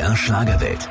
MDR Schlagerwelt.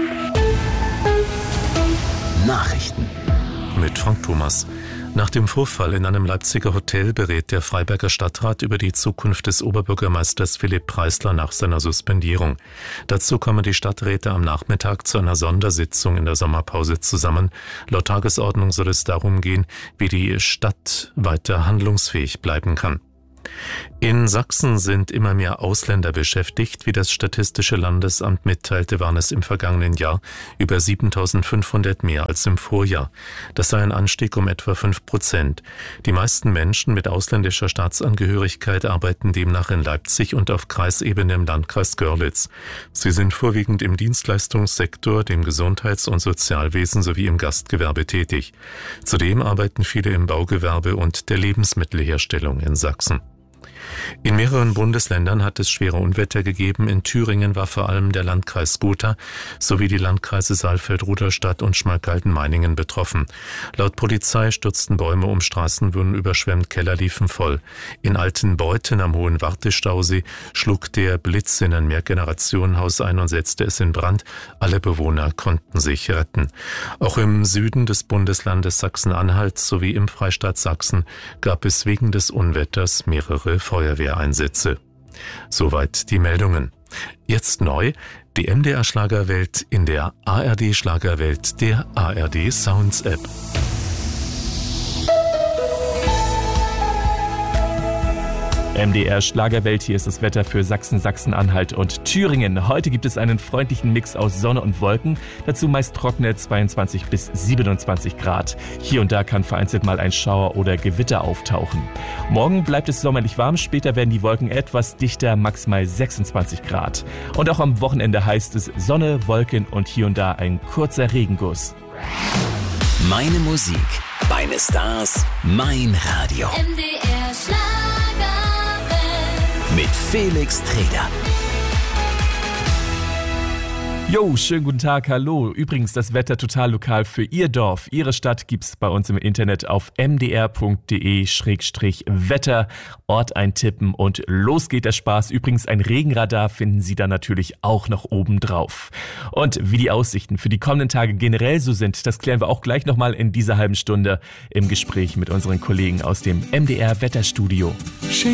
Nachrichten. Mit Frank Thomas. Nach dem Vorfall in einem Leipziger Hotel berät der Freiberger Stadtrat über die Zukunft des Oberbürgermeisters Philipp Preisler nach seiner Suspendierung. Dazu kommen die Stadträte am Nachmittag zu einer Sondersitzung in der Sommerpause zusammen. Laut Tagesordnung soll es darum gehen, wie die Stadt weiter handlungsfähig bleiben kann. In Sachsen sind immer mehr Ausländer beschäftigt. Wie das Statistische Landesamt mitteilte, waren es im vergangenen Jahr über 7.500 mehr als im Vorjahr. Das sei ein Anstieg um etwa 5%. Die meisten Menschen mit ausländischer Staatsangehörigkeit arbeiten demnach in Leipzig und auf Kreisebene im Landkreis Görlitz. Sie sind vorwiegend im Dienstleistungssektor, dem Gesundheits- und Sozialwesen sowie im Gastgewerbe tätig. Zudem arbeiten viele im Baugewerbe und der Lebensmittelherstellung in Sachsen. In mehreren Bundesländern hat es schwere Unwetter gegeben. In Thüringen war vor allem der Landkreis Gotha sowie die Landkreise Saalfeld-Rudolstadt und Schmalkalden-Meiningen betroffen. Laut Polizei stürzten Bäume um, Straßen wurden überschwemmt, Keller liefen voll. In Altenbeuthen am Hohen Wartestausee schlug der Blitz in ein Mehrgenerationenhaus ein und setzte es in Brand. Alle Bewohner konnten sich retten. Auch im Süden des Bundeslandes Sachsen-Anhalt sowie im Freistaat Sachsen gab es wegen des Unwetters mehrere Feuerwehreinsätze. Soweit die Meldungen. Jetzt neu, die MDR Schlagerwelt in der ARD Schlagerwelt der ARD Sounds App. MDR Schlagerwelt, hier ist das Wetter für Sachsen, Sachsen-Anhalt und Thüringen. Heute gibt es einen freundlichen Mix aus Sonne und Wolken, dazu meist trockene 22 bis 27 Grad. Hier und da kann vereinzelt mal ein Schauer oder Gewitter auftauchen. Morgen bleibt es sommerlich warm, später werden die Wolken etwas dichter, maximal 26 Grad. Und auch am Wochenende heißt es Sonne, Wolken und hier und da ein kurzer Regenguss. Meine Musik, meine Stars, mein Radio. MDR Schlagerwelt. Mit Felix Treder. Jo, schönen guten Tag, hallo. Übrigens, das Wetter total lokal für Ihr Dorf, Ihre Stadt gibt's bei uns im Internet auf mdr.de/Wetter, Ort eintippen und los geht der Spaß. Übrigens, ein Regenradar finden Sie da natürlich auch noch oben drauf. Und wie die Aussichten für die kommenden Tage generell so sind, das klären wir auch gleich nochmal in dieser halben Stunde im Gespräch mit unseren Kollegen aus dem MDR Wetterstudio.